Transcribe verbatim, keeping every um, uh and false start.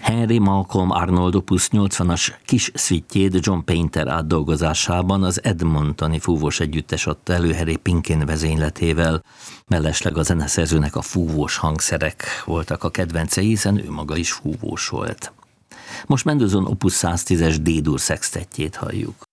Henry Malcolm Arnold opus nyolcvanas kis szüitjét John Painter átdolgozásában az Edmontoni fúvós együttes adta elő Harry Pinkin vezényletével. Mellesleg a zeneszerzőnek a fúvós hangszerek voltak a kedvencei, hiszen ő maga is fúvós volt. Most Mendelssohn opus száztízes D-dur szextettjét halljuk.